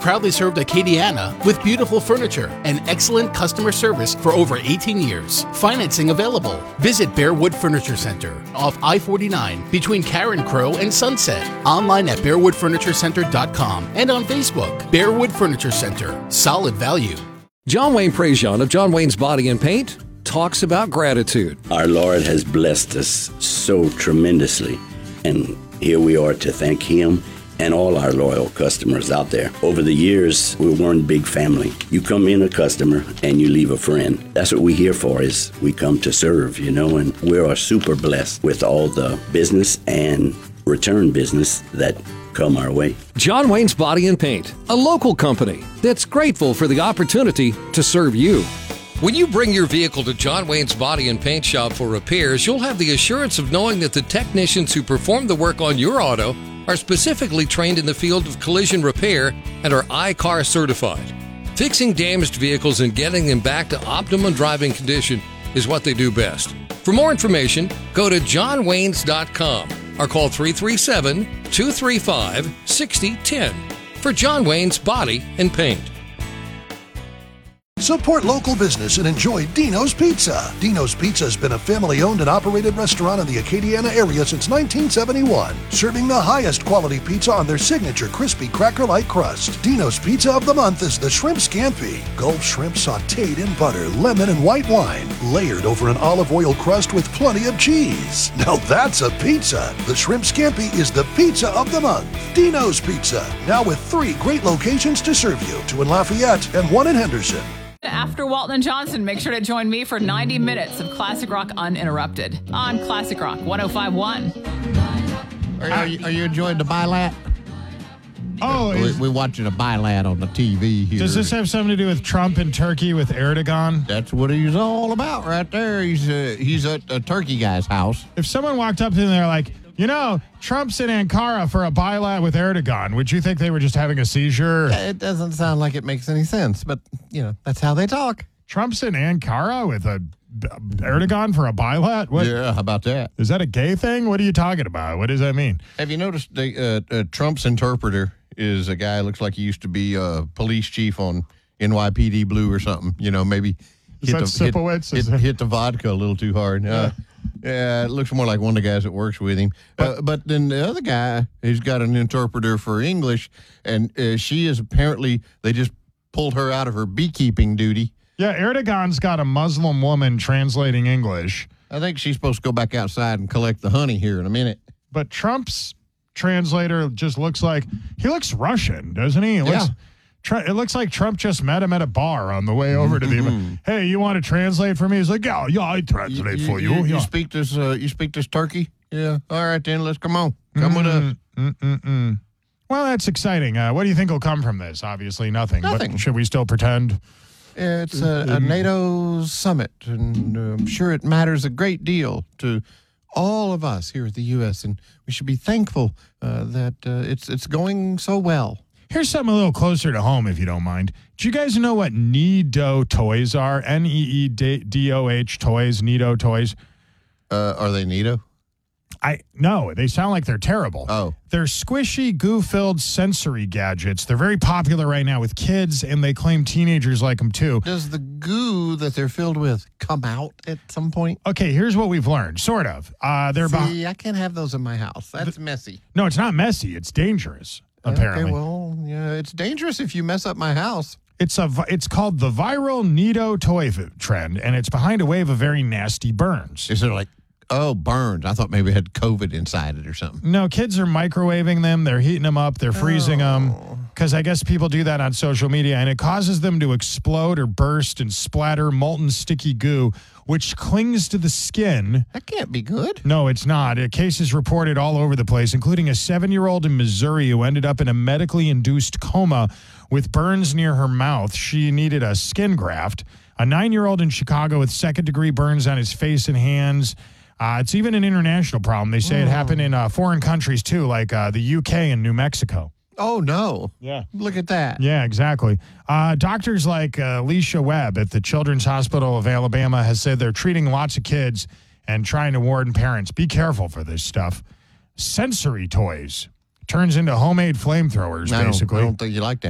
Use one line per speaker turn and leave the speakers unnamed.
Proudly served Acadiana with beautiful furniture and excellent customer service for over 18 years. Financing available. Visit Bearwood Furniture Center off I-49 between Karen Crow and Sunset. Online at bearwoodfurniturecenter.com and on Facebook. Bearwood Furniture Center. Solid value.
John Wayne Prejean of John Wayne's Body and Paint talks about gratitude.
Our Lord has blessed us so tremendously, and here we are to thank Him and all our loyal customers out there. Over the years, we're one big family. You come in a customer and you leave a friend. That's what we're here for, is we come to serve, and we are super blessed with all the business and return business that come our way.
John Wayne's Body and Paint, a local company that's grateful for the opportunity to serve you. When you bring your vehicle to John Wayne's Body and Paint Shop for repairs, you'll have the assurance of knowing that the technicians who perform the work on your auto are specifically trained in the field of collision repair and are I-CAR certified. Fixing damaged vehicles and getting them back to optimum driving condition is what they do best. For more information, go to johnwaynes.com or call 337-235-6010 for John Wayne's Body and Paint.
Support local business and enjoy Dino's Pizza. Dino's Pizza has been a family-owned and operated restaurant in the Acadiana area since 1971, serving the highest quality pizza on their signature crispy cracker-like crust. Dino's Pizza of the month is the Shrimp Scampi. Gulf shrimp sautéed in butter, lemon, and white wine, layered over an olive oil crust with plenty of cheese. Now that's a pizza. The Shrimp Scampi is the pizza of the month. Dino's Pizza, now with 3 great locations to serve you, 2 in Lafayette and 1 in Henderson.
After Walton and Johnson, make sure to join me for 90 minutes of Classic Rock Uninterrupted on Classic Rock 105.1.
Are you enjoying the Bilat?
Oh,
we're watching a Bilat on the TV here.
Does this have something to do with Trump and Turkey with Erdogan?
That's what he's all about right there. He's at a Turkey guy's house.
If someone walked up to them and they're like, Trump's in Ankara for a bilat with Erdogan, would you think they were just having a seizure?
It doesn't sound like it makes any sense, but, that's how they talk.
Trump's in Ankara with Erdogan for a bilat? What?
Yeah, how about that?
Is that a gay thing? What are you talking about? What does that mean?
Have you noticed Trump's interpreter is a guy who looks like he used to be a police chief on NYPD Blue or something? Maybe
hit
the vodka a little too hard. Yeah, it looks more like one of the guys that works with him. But then the other guy, he's got an interpreter for English, and she is apparently, they just pulled her out of her beekeeping duty.
Yeah, Erdogan's got a Muslim woman translating English.
I think she's supposed to go back outside and collect the honey here in a minute.
But Trump's translator just looks Russian, doesn't he? It looks like Trump just met him at a bar on the way over to the event. Hey, you want to translate for me? He's like, yeah, I translate for you.
You speak this Turkey? Yeah. All right, then let's come on. Come with us.
Well, that's exciting. What do you think will come from this? Obviously, nothing. But should we still pretend?
It's a NATO summit, and I'm sure it matters a great deal to all of us here at the U.S., and we should be thankful that it's going so well.
Here's something a little closer to home, if you don't mind. Do you guys know what Needo toys are? Needoh toys, Needo toys.
Are they Needo?
No, they sound like they're terrible.
Oh.
They're squishy, goo-filled sensory gadgets. They're very popular right now with kids, and they claim teenagers like them too.
Does the goo that they're filled with come out at some point?
Okay, here's what we've learned, sort of.
I can't have those in my house. That's messy.
No, it's not messy. It's dangerous. Apparently.
Okay, well, yeah, it's dangerous if you mess up my house.
It's called the viral Needo toy trend, and it's behind a wave of very nasty burns.
Is it like, burns? I thought maybe it had COVID inside it or something.
No, kids are microwaving them. They're heating them up. They're freezing them. Because I guess people do that on social media, and it causes them to explode or burst and splatter molten sticky goo, which clings to the skin.
That can't be good.
No, it's not. A case is reported all over the place, including a 7-year-old in Missouri who ended up in a medically induced coma with burns near her mouth. She needed a skin graft. A 9-year-old in Chicago with second-degree burns on his face and hands. It's even an international problem. They say it happened in foreign countries, too, like the UK and New Mexico.
Oh, no.
Yeah.
Look at that.
Yeah, exactly. Doctors like Alicia Webb at the Children's Hospital of Alabama has said they're treating lots of kids and trying to warn parents. Be careful for this stuff. Sensory toys turns into homemade flamethrowers, basically.
I don't think you like that.